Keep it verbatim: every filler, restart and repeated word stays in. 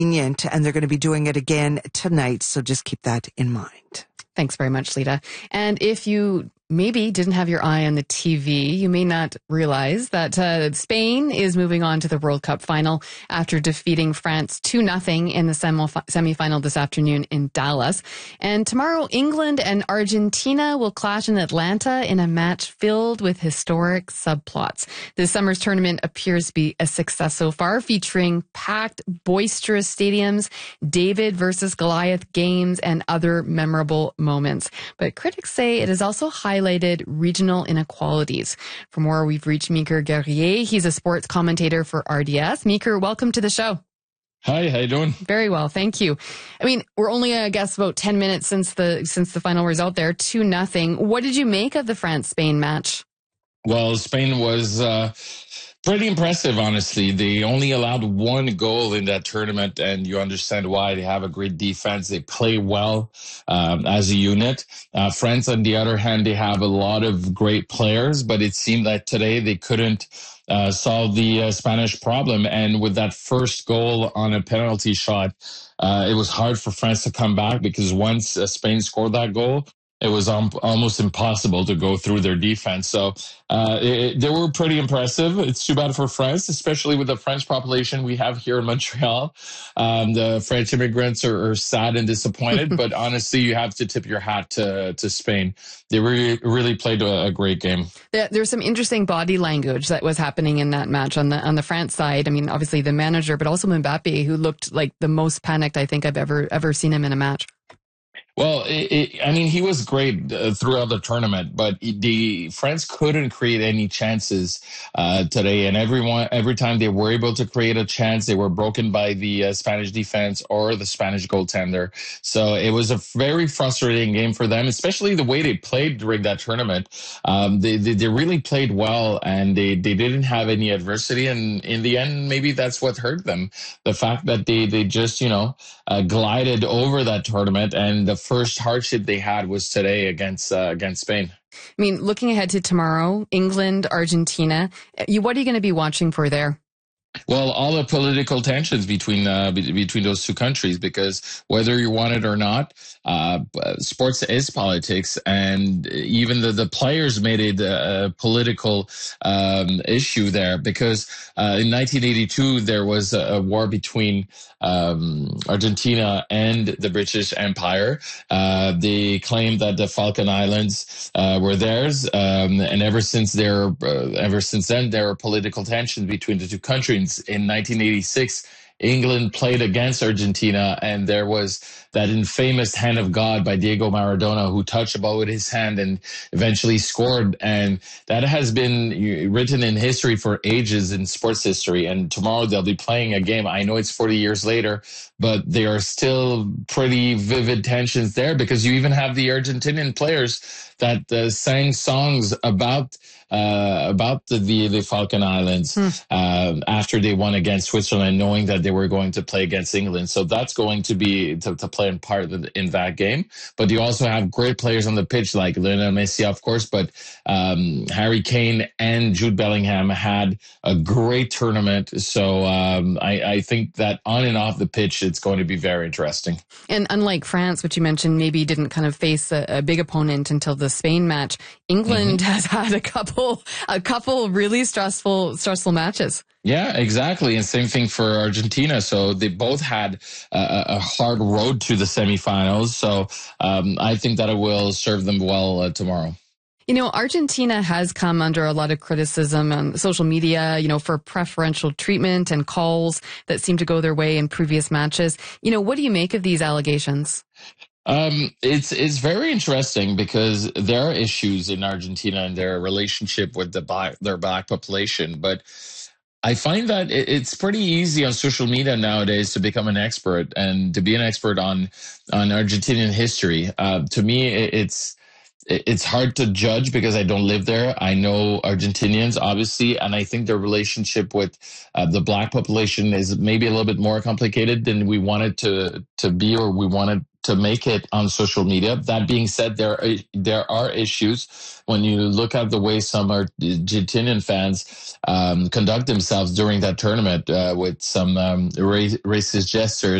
convenient, and they're going to be doing it again tonight. So just keep that in mind. Thanks very much, Lita. And if you maybe didn't have your eye on the T V, you may not realize that uh, Spain is moving on to the World Cup final after defeating France two nothing in the semifinal this afternoon in Dallas. And tomorrow, England and Argentina will clash in Atlanta in a match filled with historic subplots. This summer's tournament appears to be a success so far, featuring packed, boisterous stadiums, David versus Goliath games, and other memorable moments. But critics say it has also highlighted regional inequalities. For more, we've reached Meeker Guerrier. He's a sports commentator for R D S. Meeker, welcome to the show. Hi, how you doing? Very well, thank you. I mean, we're only, I guess, about ten minutes since the since the final result there, two nothing. What did you make of the France-Spain match? Well, Spain was uh, pretty impressive, honestly. They only allowed one goal in that tournament, and you understand why. They have a great defense. They play well um, as a unit. Uh, France, on the other hand, they have a lot of great players, but it seemed that today they couldn't uh, solve the uh, Spanish problem. And with that first goal on a penalty shot, uh, it was hard for France to come back, because once uh, Spain scored that goal, it was um, almost impossible to go through their defense. So uh, it, they were pretty impressive. It's too bad for France, especially with the French population we have here in Montreal. Um, the French immigrants are, are sad and disappointed, but honestly, you have to tip your hat to, to Spain. They really, really played a, a great game. There, there's some interesting body language that was happening in that match on the on the France side. I mean, obviously the manager, but also Mbappe, who looked like the most panicked I think I've ever ever seen him in a match. Well, it, it, I mean, he was great uh, throughout the tournament, but the France couldn't create any chances uh, today. And everyone, every time they were able to create a chance, they were broken by the uh, Spanish defense or the Spanish goaltender. So it was a very frustrating game for them, especially the way they played during that tournament. Um, they, they they really played well, and they, they didn't have any adversity. And in the end, maybe that's what hurt them. The fact that they, they just, you know, uh, glided over that tournament, and the first hardship they had was today against uh, against Spain. I mean, looking ahead to tomorrow, England, Argentina, you, what are you going to be watching for there? Well, all the political tensions between uh, be- between those two countries, because whether you want it or not, uh, sports is politics, and even the, the players made it a political um, issue there, because uh, in nineteen eighty-two there was a, a war between um, Argentina and the British Empire. Uh, they claimed that the Falkland Islands uh, were theirs, um, and ever since there, uh, ever since then, there were political tensions between the two countries. In nineteen eighty-six, England played against Argentina, and there was that infamous hand of God by Diego Maradona, who touched the ball with his hand and eventually scored. And that has been written in history for ages in sports history. And tomorrow they'll be playing a game. I know it's forty years later, but there are still pretty vivid tensions there, because you even have the Argentinian players that uh, sang songs about uh, about the, the, the Falkland Islands hmm. uh, after they won against Switzerland, knowing that they were going to play against England. So that's going to be to, to play in part in that game. But you also have great players on the pitch, like Lionel Messi, of course, but um, Harry Kane and Jude Bellingham had a great tournament. So um, I, I think that on and off the pitch, it's going to be very interesting. And unlike France, which you mentioned maybe didn't kind of face a, a big opponent until the Spain match, England mm-hmm. has had a couple a couple really stressful stressful matches. Yeah, exactly. And same thing for Argentina. So they both had a, a hard road to the semifinals. So um, I think that it will serve them well uh, tomorrow. You know, Argentina has come under a lot of criticism on social media, you know, for preferential treatment and calls that seem to go their way in previous matches. You know, what do you make of these allegations? Um, it's, it's very interesting, because there are issues in Argentina and their relationship with the black, their black population. But I find that it's pretty easy on social media nowadays to become an expert and to be an expert on, on Argentinian history. Uh, to me, it's, it's hard to judge because I don't live there. I know Argentinians, obviously, and I think their relationship with uh, the black population is maybe a little bit more complicated than we wanted to to be, or we wanted to make it on social media. That being said, there are, there are issues when you look at the way some Argentinian fans um, conduct themselves during that tournament uh, with some um, ra- racist gestures.